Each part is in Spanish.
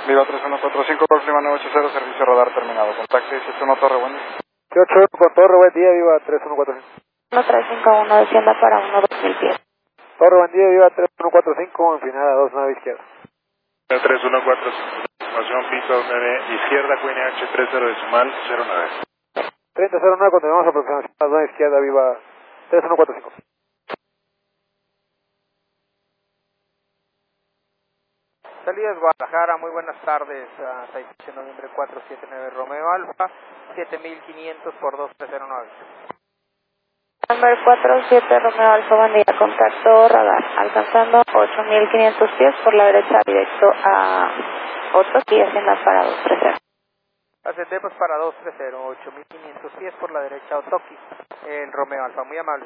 Viva 3145, Golf Lima 980, servicio radar terminado. Contacte 71 Torre, buen día. 81 con Torre, buen día, Viva 3145. 1351, descienda para 12000 pies. Torre, buen día, Viva 3145, empinada 29 izquierda. 3145, información pista 29 izquierda, QNH 30 decimal 09. 3009, continuamos aproximación a 2 izquierda, Viva 3145. Salidas Guadalajara, muy buenas tardes, 6 de noviembre 479 Romeo Alfa, 7500 por 2309. Number 47 Romeo Alfa, buen día, contacto radar, alcanzando 8500 pies por la derecha directo a Otoki y hacienda para 230. Ascendemos para 230, 8500 pies por la derecha a Otoki, en Romeo Alfa, muy amable.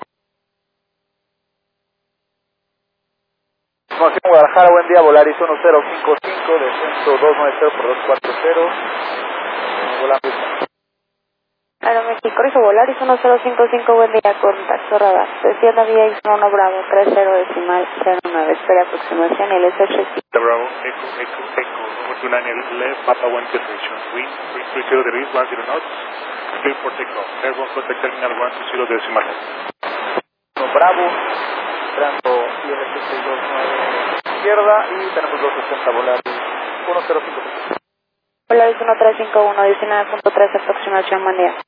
Información Guadalajara, buen día, Volaris 1055, descenso 290 por 240, volando. Aeroméxico, corrijo, Volaris 1055, buen día, contacto radar, descienda vía X1 Bravo 30 decimal 09, espera aproximación y el SH. Bravo, Echo, number 29 left, Papa 1 direction, wind 330 degrees, 10 knots, clear for takeoff, airborne contact terminal 120 decimal. Bravo, entrando ILS 629 izquierda y tenemos 260 Volaris 105. Volaris 1351, 19.3, aproximación, buen día.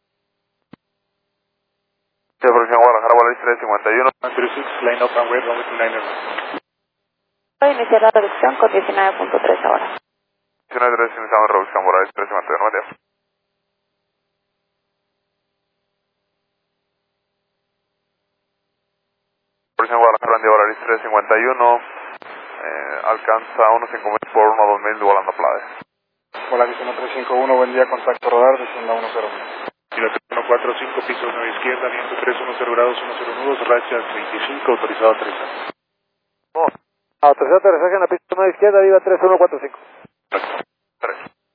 Aproximación Guadalajara, Volaris 351. 36, line up and wait, runway 29. Voy a iniciar la reducción con 19.3 ahora. 19.3, iniciamos reducción Volaris 351, buen día. Aproximación Guadalajara, buen día, Volaris 351. Alcanza 1.5000 por 1.2000 volando Plade. Volaris 1351, buen día, contacto radar, descienda 10. Viva 3145, piso 9 izquierda, viento 310 grados, 10 nudos, racha 35, autorizado 30. Autorizado aterrizaje en la pista 9 izquierda, Viva 3145. 3.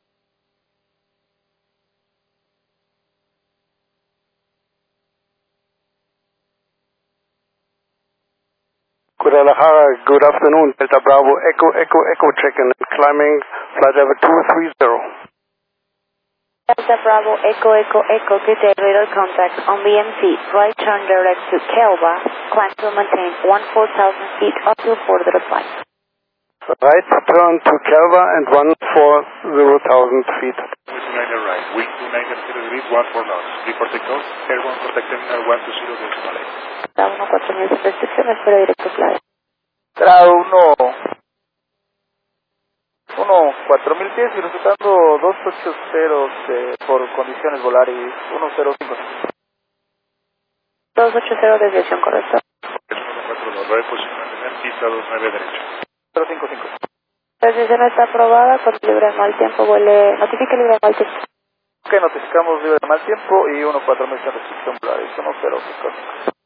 Guadalajara, good afternoon, Delta Bravo, Echo checking, climbing flight level 230. Delta Bravo, Echo, good day, radar contact on BMC, right turn direct to Kelva, climb to maintain 14,000 feet up to further flight. Right turn to Kelva and 140,000 feet. Wind 29 right, wind 29 degrees, 14 knots, clear for takeoff, airborne contact terminal 120 decimal 8. Da 14000 restricción, espera directo Playa. Trado 4000 pies y resultando 280 por condiciones Volaris 1055. 280 desviación correcta. 429, posición mantener, pista 29 derecha. 055. La decisión está aprobada, con libre de mal tiempo, notifique libre de mal tiempo. Ok, notificamos libre de mal tiempo y 14000 restricción Volaris 1055.